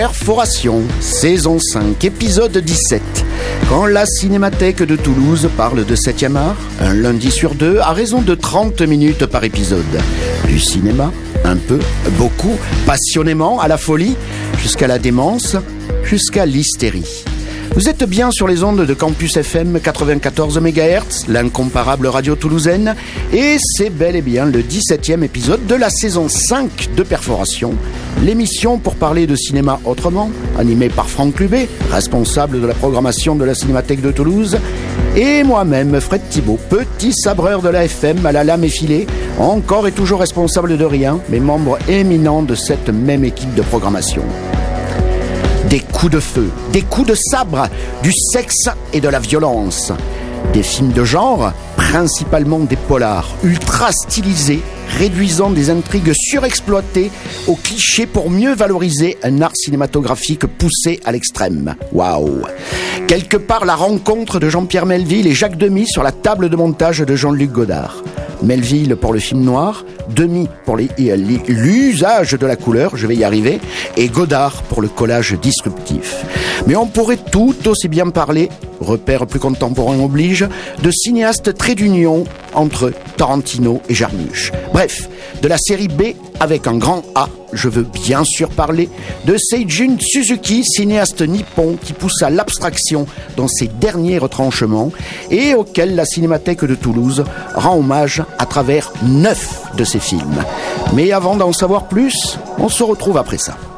Perforation, saison 5, épisode 17. Quand la Cinémathèque de Toulouse parle de 7e art, un lundi sur deux, à raison de 30 minutes par épisode. Du cinéma, un peu, beaucoup, passionnément, à la folie, jusqu'à la démence, jusqu'à l'hystérie. Vous êtes bien sur les ondes de Campus FM 94 MHz, l'incomparable radio toulousaine, et c'est bel et bien le 17e épisode de la saison 5 de Perforation, l'émission pour parler de cinéma autrement, animée par Franck Lubé, responsable de la programmation de la Cinémathèque de Toulouse, et moi-même, Fred Thibault, petit sabreur de la FM à la lame effilée, encore et toujours responsable de rien, mais membre éminent de cette même équipe de programmation. Des coups de feu, des coups de sabre, du sexe et de la violence. Des films de genre, principalement des polars, ultra stylisés, réduisant des intrigues surexploitées aux clichés pour mieux valoriser un art cinématographique poussé à l'extrême. Waouh! Quelque part la rencontre de Jean-Pierre Melville et Jacques Demy sur la table de montage de Jean-Luc Godard. Melville pour le film noir, Demy pour l'usage de la couleur, je vais y arriver, et Godard pour le collage disruptif. Mais on pourrait tout aussi bien parler, repère plus contemporain oblige, de cinéastes trait d'union entre Tarantino et Jarmusch. Bref, de la série B avec un grand A, je veux bien sûr parler de Seijun Suzuki, cinéaste nippon qui pousse à l'abstraction dans ses derniers retranchements et auquel la Cinémathèque de Toulouse rend hommage à travers 9 de ses films. Mais avant d'en savoir plus, on se retrouve après ça.